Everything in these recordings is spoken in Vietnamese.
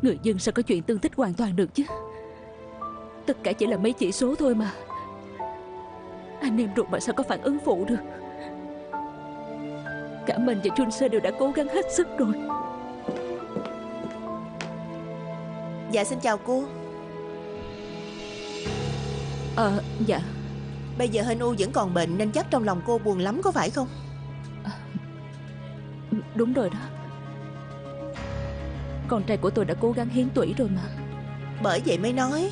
Người dân sao có chuyện tương thích hoàn toàn được chứ? Tất cả chỉ là mấy chỉ số thôi mà. Anh em ruột mà sao có phản ứng phụ được? Cả mình và Chun Sơ đều đã cố gắng hết sức rồi. Dạ xin chào cô. Dạ. Bây giờ Hên U vẫn còn bệnh nên chắc trong lòng cô buồn lắm có phải không? Đúng rồi đó. Con trai của tôi đã cố gắng hiến tủy rồi mà. Bởi vậy mới nói.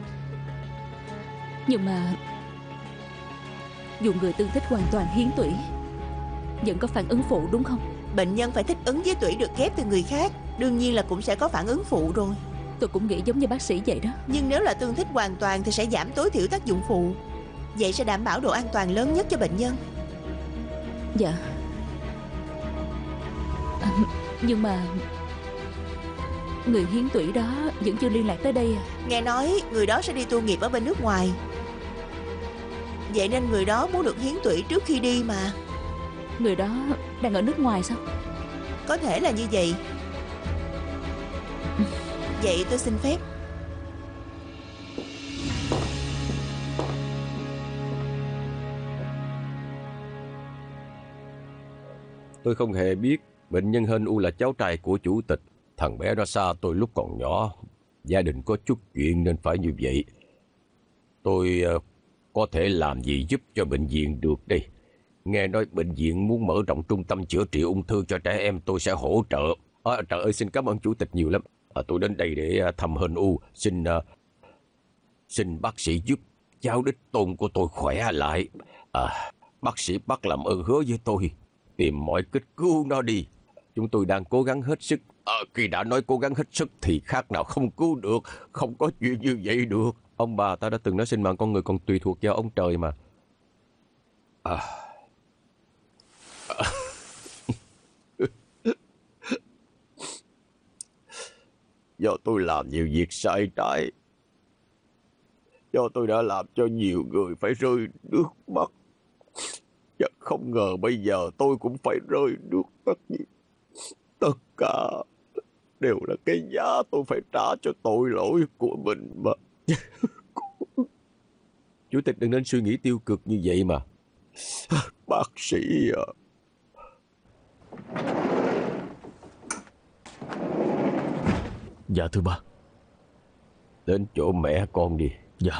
Nhưng mà dù người tương thích hoàn toàn hiến tủy vẫn có phản ứng phụ đúng không? Bệnh nhân phải thích ứng với tủy được ghép từ người khác, đương nhiên là cũng sẽ có phản ứng phụ rồi. Tôi cũng nghĩ giống như bác sĩ vậy đó. Nhưng nếu là tương thích hoàn toàn thì sẽ giảm tối thiểu tác dụng phụ. Vậy sẽ đảm bảo độ an toàn lớn nhất cho bệnh nhân. Dạ. Nhưng mà người hiến tủy đó vẫn chưa liên lạc tới đây à? Nghe nói người đó sẽ đi tu nghiệp ở bên nước ngoài. Vậy nên người đó muốn được hiến tủy trước khi đi mà. Người đó đang ở nước ngoài sao? Có thể là như vậy. Vậy tôi xin phép. Tôi không hề biết bệnh nhân Hên U là cháu trai của chủ tịch. Thằng bé đó xa tôi lúc còn nhỏ. Gia đình có chút chuyện nên phải như vậy. Tôi có thể làm gì giúp cho bệnh viện được đây? Nghe nói bệnh viện muốn mở rộng trung tâm chữa trị ung thư cho trẻ em, tôi sẽ hỗ trợ. Trời ơi, xin cảm ơn chủ tịch nhiều lắm. Tôi đến đây để thăm Hên U. Xin bác sĩ giúp cháu đích tôn của tôi khỏe lại. Bác sĩ Bắc làm ơn hứa với tôi tìm mọi cách cứu nó đi. Chúng tôi đang cố gắng hết sức. Khi đã nói cố gắng hết sức thì khác nào không cứu được. Không có chuyện như vậy được. Ông bà ta đã từng nói sinh mạng con người còn tùy thuộc vào ông trời mà. Do tôi làm nhiều việc sai trái. Do tôi đã làm cho nhiều người phải rơi nước mắt. Và không ngờ bây giờ tôi cũng phải rơi nước mắt. Tất cả đều là cái giá tôi phải trả cho tội lỗi của mình mà. Chủ tịch đừng nên suy nghĩ tiêu cực như vậy mà. Bác sĩ à. Dạ thưa ba. Đến chỗ mẹ con đi. Dạ.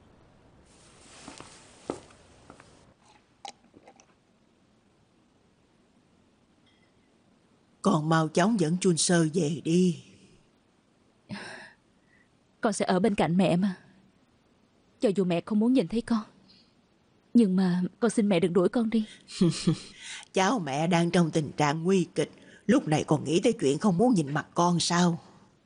Con mau chóng dẫn Chun Sơ về đi. Con sẽ ở bên cạnh mẹ mà. Cho dù mẹ không muốn nhìn thấy con, nhưng mà con xin mẹ đừng đuổi con đi. Cháu mẹ đang trong tình trạng nguy kịch, lúc này còn nghĩ tới chuyện không muốn nhìn mặt con sao?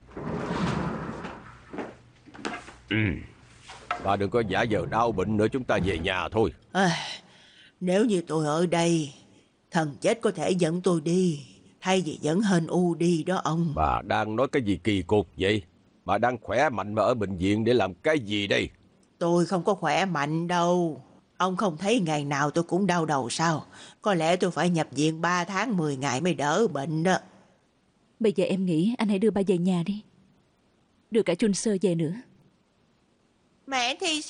Bà đừng có giả vờ đau bệnh nữa, chúng ta về nhà thôi. Nếu như tôi ở đây, thần chết có thể dẫn tôi đi, thay vì dẫn Hên U đi đó ông. Bà đang nói cái gì kỳ cục vậy? Bà đang khỏe mạnh mà ở bệnh viện để làm cái gì đây? Tôi không có khỏe mạnh đâu. Ông không thấy ngày nào tôi cũng đau đầu sao? Có lẽ tôi phải nhập viện 3 tháng 10 ngày mới đỡ bệnh đó. Bây giờ em nghĩ anh hãy đưa ba về nhà đi. Đưa cả Chun Sơ về nữa. Mẹ thì